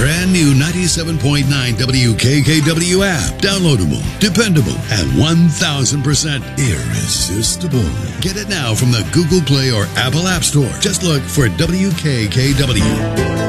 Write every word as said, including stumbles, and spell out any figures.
brand new ninety-seven point nine W K K W app. Downloadable, dependable, and one thousand percent irresistible. Get it now from the Google Play or Apple App Store. Just look for W K K W.